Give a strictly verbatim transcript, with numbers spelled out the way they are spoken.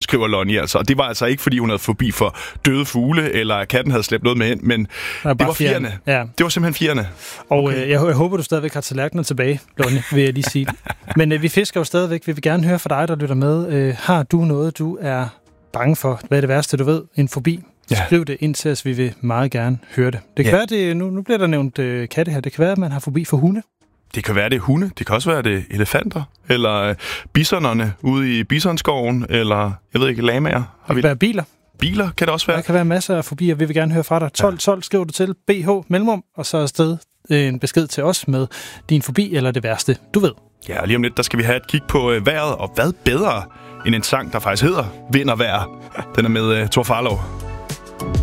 skriver Lonnie altså. Og det var altså ikke, fordi hun havde fobi for døde fugle, eller at katten havde slæbt noget med ind, men det var fjerne. Ja. Det var simpelthen fjerne. Og Okay. øh, jeg, jeg håber, du stadigvæk har tallerkener tilbage, Lonnie, vil jeg lige sige. Men øh, vi fisker jo stadigvæk. Vi vil gerne høre fra dig, der lytter med. Øh, har du noget, du er bange for? Hvad er det værste, du ved? En fobi? Ja. Skriv det ind til os, vi vil meget gerne høre det. Det kan ja. være, det, nu, nu bliver der nævnt øh, katte her. Det kan være, at man har fobi for hunde. Det kan være, det er hunde. Det kan også være, det er elefanter. Eller øh, bisonerne ude i bisonskoven. Eller, jeg ved ikke, lamaer. Det kan vi... være biler. Biler kan det også være. Der kan være masser af fobier. Vi vil gerne høre fra dig. tolv tolv skriver du til B H mellemrum, og så afsted en besked til os med din fobi eller det værste, du ved. Ja, og lige om lidt, der skal vi have et kig på øh, vejret. Og hvad bedre end en sang, der faktisk hedder Vind og Vejr. Den er med øh, Thor Farlov.